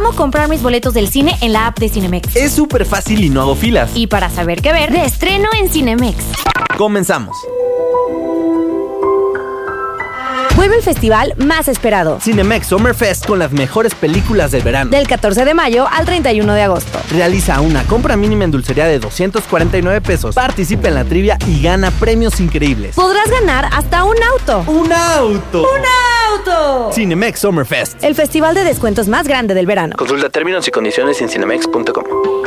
cómo comprar mis boletos del cine en la app de Cinemex. Es súper fácil y no hago filas. Y para saber qué ver, de estreno en Cinemex. Comenzamos. Vuelve el festival más esperado. Cinemex Summer Fest con las mejores películas del verano. Del 14 de mayo al 31 de agosto. Realiza una compra mínima en dulcería de 249 pesos. Participa en la trivia y gana premios increíbles. Podrás ganar hasta un auto. ¡Un auto! ¡Un auto! Cinemex Summer Fest. El festival de descuentos más grande del verano. Consulta términos y condiciones en cinemex.com.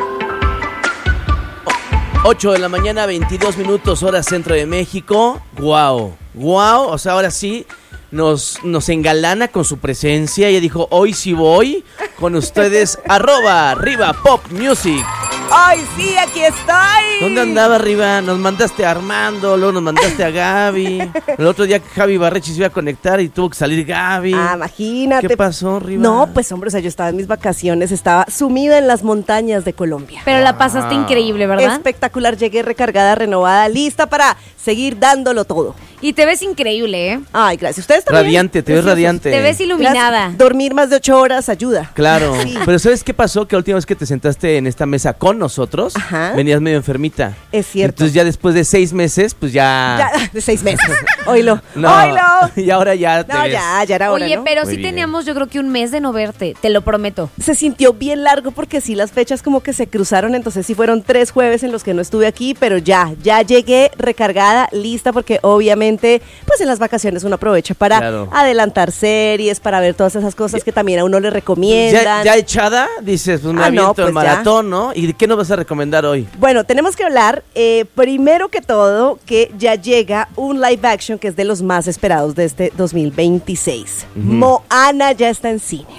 8 de la mañana, 22 minutos, hora centro de México. ¡Guau! ¡Guau! O sea, ahora sí nos engalana con su presencia. Ella dijo, hoy sí voy con ustedes, @Riva Pop Music. ¡Ay, sí, aquí estoy! ¿Dónde andaba, Riva? Nos mandaste a Armando, luego nos mandaste a Gaby. El otro día que Javi Barrechi se iba a conectar y tuvo que salir Gaby. Ah, imagínate. ¿Qué pasó, Riva? No, pues hombre, o sea, yo estaba en mis vacaciones, estaba sumida en las montañas de Colombia. Pero la pasaste increíble, ¿verdad? Espectacular, llegué recargada, renovada, lista para seguir dándolo todo. Y te ves increíble, ¿eh? Ay, gracias. ¿Ustedes también? Radiante, te ves radiante. Te ves iluminada. Gracias. Dormir más de 8 horas ayuda. Claro, Sí. pero ¿sabes qué pasó? Que la última vez que te sentaste en esta mesa con nosotros, Ajá. venías medio enfermita. Es cierto. Entonces ya después de 6 meses, pues ya De 6 meses. Oílo. No, Oílo. y ahora ya te No, ves. ya era hora, Oye, ¿no? pero Muy sí bien. teníamos yo creo que un mes de no verte, te lo prometo. Se sintió bien largo porque sí las fechas como que se cruzaron, entonces sí fueron 3 jueves en los que no estuve aquí, pero ya llegué recargada, lista, porque obviamente pues en las vacaciones uno aprovecha para Claro. adelantar series, para ver todas esas cosas que también a uno le recomiendan. Ya echada, dices, pues me Ah, no, aviento el pues maratón, ¿no? ¿Y qué nos vas a recomendar hoy? Bueno, tenemos que hablar, primero que todo, que ya llega un live action que es de los más esperados de este 2026. Moana ya está en cines.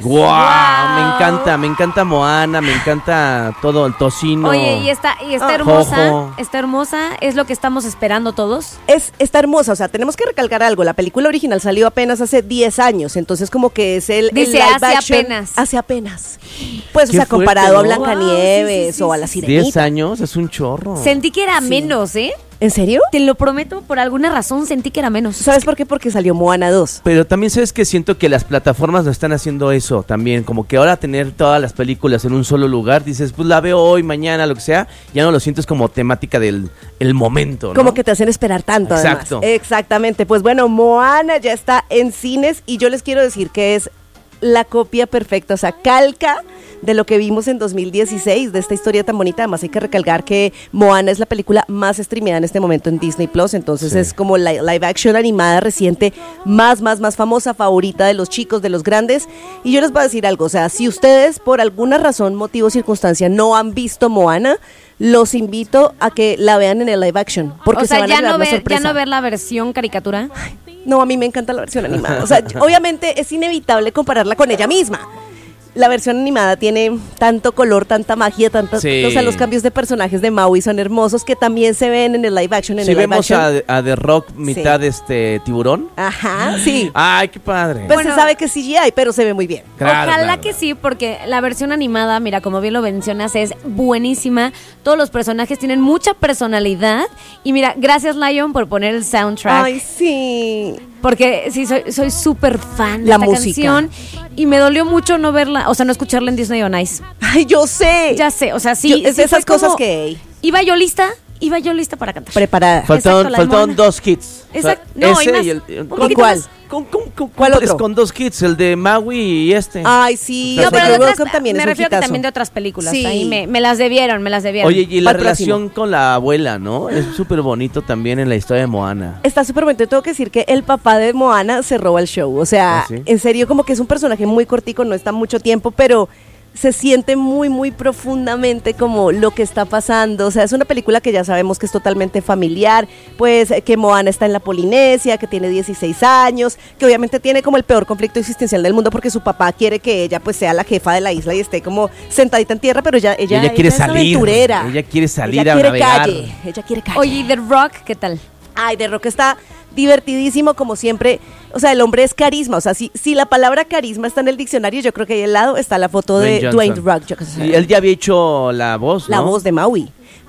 ¡Guau! Me encanta Moana, me encanta todo el tocino. Oye, y está Jojo. hermosa, es lo que estamos esperando todos. Está hermosa, o sea, tenemos que recalcar algo. La película original salió apenas hace 10 años, entonces como que es el Dice, live hace action. apenas. Hace apenas. Pues, o Qué sea, comparado fuerte, a ¿no? Blancanieves Wow, sí, o a la 10 Sirenita. años, es un chorro. Sentí que era menos, ¿eh? ¿En serio? Te lo prometo, por alguna razón sentí que era menos. ¿Sabes por qué? Porque salió Moana 2. Pero también sabes que siento que las plataformas no están haciendo eso también, como que ahora tener todas las películas en un solo lugar, dices, pues la veo hoy, mañana, lo que sea, ya no lo sientes como temática del el momento, ¿no? Como que te hacen esperar tanto, Exacto. además. Exactamente. Pues bueno, Moana ya está en cines y yo les quiero decir que es la copia perfecta, o sea, calca de lo que vimos en 2016, de esta historia tan bonita. Además hay que recalcar que Moana es la película más streameada en este momento en Disney Plus, entonces Sí. es como la live action animada reciente más famosa, favorita de los chicos, de los grandes. Y yo les voy a decir algo, o sea, si ustedes por alguna razón, motivo o circunstancia no han visto Moana, los invito a que la vean en el live action, porque o sea, se van ya a llevar no, una ver, sorpresa. ya no ver la versión caricatura. No, a mí me encanta la versión animada. O sea, obviamente es inevitable compararla con ella misma. La versión animada tiene tanto color, tanta magia, Sí. o sea, los cambios de personajes de Maui son hermosos que también se ven en el live action. Si vemos a The Rock mitad tiburón. Ajá, sí. Ay, qué padre. Pues Bueno. se sabe que es CGI, pero se ve muy bien. Claro, Ojalá claro. que sí, porque la versión animada, mira, como bien lo mencionas, es buenísima. Todos los personajes tienen mucha personalidad. Y mira, gracias Lion por poner el soundtrack. Ay, sí. Porque sí, soy súper fan de La esta música. canción. Y me dolió mucho no verla, o sea, no escucharla en Disney on Ice. Ay, yo sé. Ya sé, o sea, sí. Yo- es de sí fue esas cosas como- que Iba yo lista para cantar. preparada. Exacto, la de Faltaron Moana. 2 hits. Exacto. O sea, No, hay ese más. y Un ¿Con poquito cuál? más. ¿Cuál cumples otro? con 2 hits, el de Maui y este. Ay, sí. No, el de pero de You're otras, Welcome también me es un refiero que hitazo. también de otras películas. Sí. Ahí me las debieron. Oye, y la Al próximo. relación con la abuela, ¿no? Es súper bonito también en la historia de Moana. Está súper bonito. Tengo que decir que el papá de Moana se roba el show. O sea, ¿Ah, sí? en serio, como que es un personaje muy cortico, no está mucho tiempo, pero se siente muy profundamente como lo que está pasando. O sea, es una película que ya sabemos que es totalmente familiar, pues que Moana está en la Polinesia, que tiene 16 años, que obviamente tiene como el peor conflicto existencial del mundo porque su papá quiere que ella pues sea la jefa de la isla y esté como sentadita en tierra, pero ella quiere es salir. aventurera. Ella quiere salir Ella a quiere navegar. calle. Ella quiere calle. Oye, ¿y The Rock qué tal? Ay, The Rock está divertidísimo como siempre. O sea, el hombre es carisma. O sea, si la palabra carisma está en el diccionario, yo creo que ahí al lado está la foto de Dwayne Dwayne Johnson. Rock. Yo qué sé. Y él ya había hecho la voz, ¿no? La voz de Maui.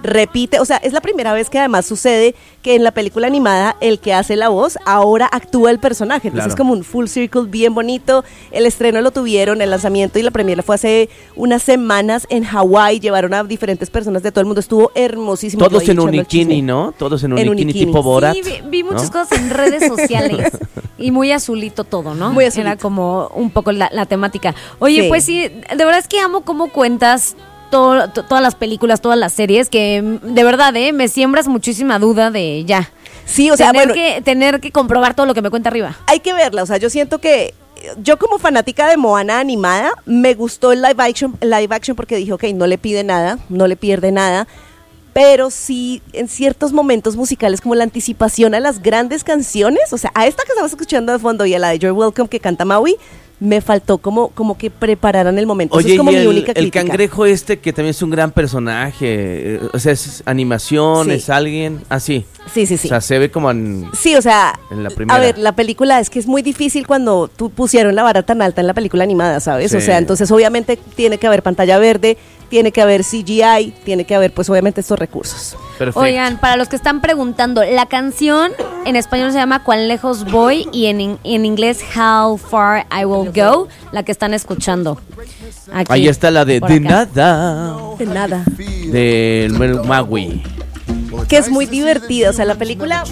repite, o sea, es la primera vez que además sucede que en la película animada el que hace la voz ahora actúa el personaje, entonces Claro. es como un full circle bien bonito. El estreno lo tuvieron, el lanzamiento y la premiere fue hace unas semanas en Hawái, llevaron a diferentes personas de todo el mundo, estuvo hermosísimo. Todos Yo ahí en echando el unikini, chisme. ¿no? Todos en En unikini unikini. tipo Borat. Sí, vi muchas ¿no? cosas en redes sociales y muy azulito todo, ¿no? Muy azulito. Era como un poco la temática. Oye, Sí. pues sí, de verdad es que amo cómo cuentas todas las películas, todas las series, que de verdad, me siembras muchísima duda de ya. Sí, o sea, bueno, tener que comprobar todo lo que me cuenta arriba. hay que verla, o sea, yo siento que yo como fanática de Moana animada, me gustó el live action porque dije, ok, no le pide nada, no le pierde nada, pero sí en ciertos momentos musicales como la anticipación a las grandes canciones, o sea, a esta que estamos escuchando de fondo y a la de You're Welcome que canta Maui, me faltó como que prepararan el momento. Esa Oye, es como y mi única el crítica. cangrejo que también es un gran personaje, o sea, es animación, Sí. es alguien, así. Sí. O sea, se ve como en... Sí, o sea, En la primera. a ver, la película es que es muy difícil cuando tú pusieron la vara tan alta en la película animada, ¿sabes? Sí. O sea, entonces obviamente tiene que haber pantalla verde, tiene que haber CGI, tiene que haber pues obviamente estos recursos. Perfecto. Oigan, para los que están preguntando, la canción en español se llama Cuán lejos voy y en inglés How Far I Will Go, la que están escuchando. Aquí, Ahí está la de por De acá. De nada. del Maui. Que es muy divertida, o sea, la película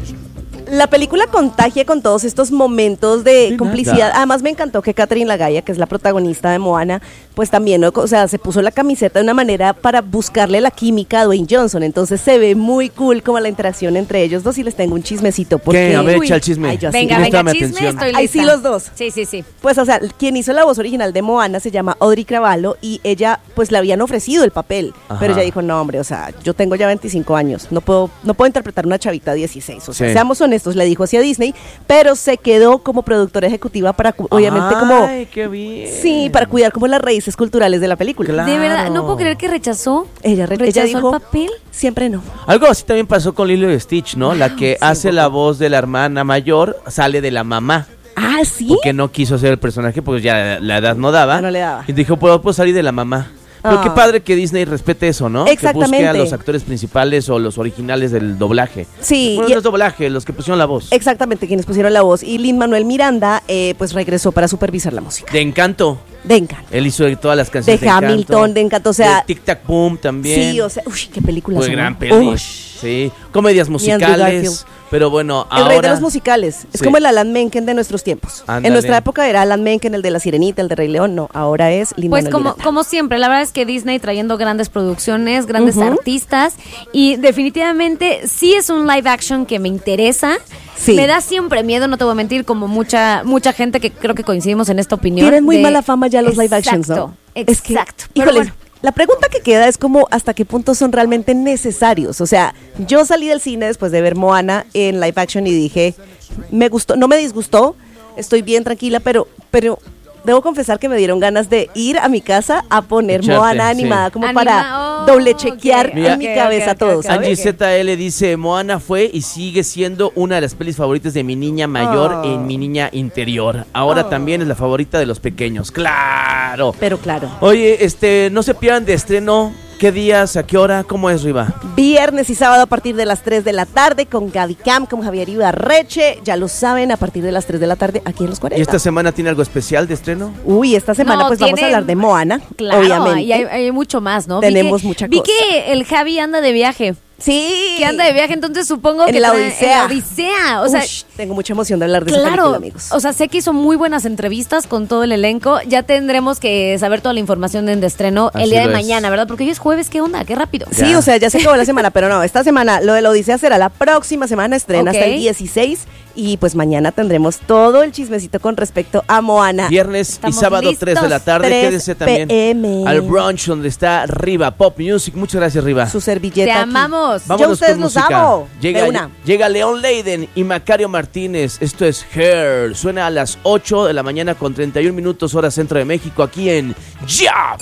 contagia con todos estos momentos de De complicidad. nada. Además me encantó que Catherine Lagaya, que es la protagonista de Moana, pues también, ¿no? O sea, se puso la camiseta de una manera para buscarle la química a Dwayne Johnson. Entonces se ve muy cool como la interacción entre ellos dos y les tengo un chismecito. Porque, ¿Qué? A ver, Uy, echa el chisme. ay, yo así. Venga, Préstame chisme, atención. estoy lista. Ahí sí los dos. Sí, sí, sí. Pues, o sea, quien hizo la voz original de Moana se llama Audrey Cravalho y ella, pues, le habían ofrecido el papel. Ajá. Pero ella dijo, no, hombre, o sea, yo tengo ya 25 años, no puedo interpretar una chavita de 16. O sea, Sí. seamos honestos, le dijo así a Disney, pero se quedó como productora ejecutiva para, obviamente, como... Ay, qué bien. Sí, para cuidar como las raíces culturales de la película. Claro. De verdad, no puedo creer que rechazó. Ella ¿Rechazó dijo, el papel? siempre no. Algo así también pasó con Lilo y Stitch, ¿no? La que hace la voz de la hermana mayor sale de la mamá. Ah, ¿sí? Porque no quiso ser el personaje, porque ya la edad no daba. No le daba. Y dijo, puedo salir de la mamá. Pero qué Ah. padre que Disney respete eso, ¿no? Que busque a Exactamente. los actores principales o los originales del doblaje. Sí, Bueno, y- no es doblaje, los que pusieron la voz. Exactamente, quienes pusieron la voz. Y Lin-Manuel Miranda, pues, regresó para supervisar la música. De Encanto. De Encanto. Él hizo todas las canciones De de Encanto. Hamilton, de Encanto, o sea... De Tic Tac Boom también. Sí, o sea, uy, qué película. Fue son, gran ¿no? peli. Uy. Sí, comedias Andrew Garfield. musicales. Pero bueno, El ahora... rey de los musicales. Es Sí. como el Alan Menken de nuestros tiempos. Ándale. En nuestra época era Alan Menken, el de La Sirenita, el de Rey León. No, ahora es Pues Lin-Manuel como, Miranda. como siempre, la verdad es que Disney trayendo grandes producciones, grandes Ujú. artistas y definitivamente sí es un live action que me interesa. Sí. Me da siempre miedo, no te voy a mentir, como mucha gente que creo que coincidimos en esta opinión. Tienen muy de- mala fama ya los live actions, ¿no? Exacto. Pero Híjoles, bueno. la pregunta que queda es como hasta qué punto son realmente necesarios. O sea, yo salí del cine después de ver Moana en live action y dije, me gustó, no me disgustó, estoy bien tranquila, pero debo confesar que me dieron ganas de ir a mi casa a poner Echarte, Moana sí. animada como Anima- para oh, doble chequear ok, en mi ok, cabeza ok, todo. ok, ¿sabes? Angie ZL dice, Moana fue y sigue siendo una de las pelis favoritas de mi niña mayor Oh. en mi niña interior. Ahora también es la favorita de los pequeños. ¡Claro! Pero claro. Oye, no se pierdan de estreno. ¿Qué días? ¿A qué hora? ¿Cómo es, Riva? Viernes y sábado a partir de las 3 de la tarde con Gaby Cam, con Javier Ibarreche. Ya lo saben, a partir de las 3 de la tarde aquí en Los 40. ¿Y esta semana tiene algo especial de estreno? Uy, esta semana No, pues vamos a tiene- hablar de Moana, Claro, obviamente. y hay mucho más, ¿no? Tenemos mucha Vi cosa. que el Javi anda de viaje. Sí. Que anda de viaje, entonces supongo En que la trae- Odisea. en la Odisea. O sea, Ush, tengo mucha emoción de hablar de esa película, claro, amigos. o sea, sé que hizo muy buenas entrevistas con todo el elenco. Ya tendremos que saber toda la información de estreno Así el día de lo es. mañana, ¿verdad? Porque hoy es jueves, ¿qué onda? Qué rápido. Sí, Ya. o sea, ya se acabó la semana, pero no, esta semana lo de la Odisea será la próxima semana, estrena Ok. hasta el 16 y pues mañana tendremos todo el chismecito con respecto a Moana. Viernes Estamos y sábado listos. 3 de la tarde. 3 Quédese también PM. al brunch donde está Riva Pop Music. Muchas gracias, Riva. Su servilleta Te aquí. amamos. Yo a Vámonos ustedes con los música. amo. Llega, De una. llega León Leiden y Macario Martínez. Esto es Hair. Suena a las 8 de la mañana con 31 minutos hora centro de México aquí en Ya.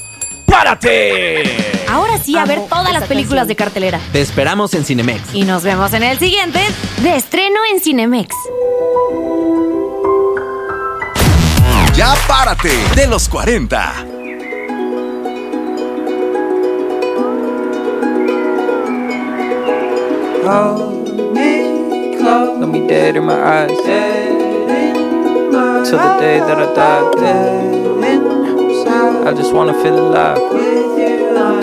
¡Párate! Ahora sí, a ver Amo todas las esa películas canción. de cartelera. Te esperamos en Cinemex. Y nos vemos en el siguiente de estreno en Cinemex. Ya párate de los 40. Hold me close. Let me dead in my eyes. Till the day that I die. I just wanna feel alive. With you,